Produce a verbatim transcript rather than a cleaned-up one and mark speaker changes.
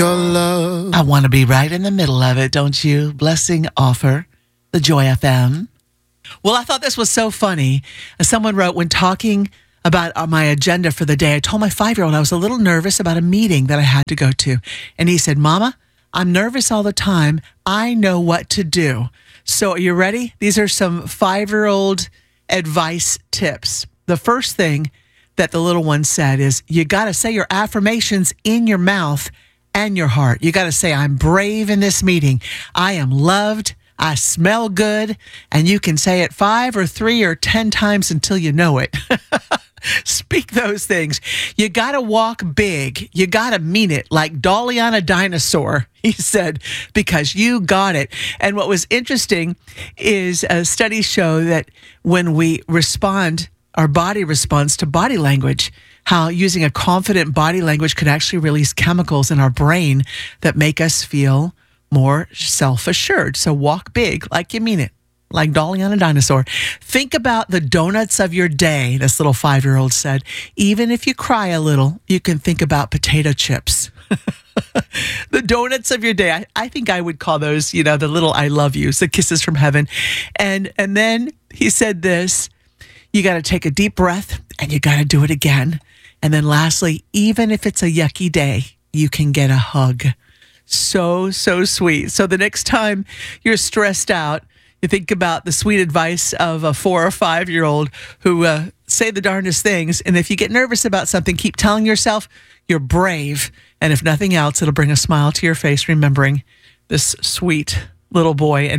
Speaker 1: your love.
Speaker 2: I want to be right in the middle of it, don't you? Blessing offer, the Joy F M. Well, I thought this was so funny. Someone wrote, when talking about my agenda for the day, I told my five-year-old I was a little nervous about a meeting that I had to go to. And he said, Mama, I'm nervous all the time. I know what to do. So are you ready? These are some five-year-old advice tips. The first thing that the little one said is, you got to say your affirmations in your mouth and your heart. You got to say, I'm brave in this meeting. I am loved. I smell good. And you can say it five or three or ten times until you know it. Speak those things. You got to walk big. You got to mean it, like Dolly on a dinosaur, he said, because you got it. And what was interesting is uh, studies show that when we respond, our body responds to body language, how using a confident body language could actually release chemicals in our brain that make us feel more self-assured. So walk big, like you mean it. Like Dolly on a dinosaur. Think about the donuts of your day, this little five-year-old said. Even if you cry a little, you can think about potato chips. The donuts of your day. I, I think I would call those, you know, the little I love yous, the kisses from heaven. And, and then he said this, you got to take a deep breath and you got to do it again. And then lastly, even if it's a yucky day, you can get a hug. So, so sweet. So the next time you're stressed out, you think about the sweet advice of a four or five-year-old who uh, say the darndest things. And if you get nervous about something, keep telling yourself you're brave. And if nothing else, it'll bring a smile to your face, remembering this sweet little boy and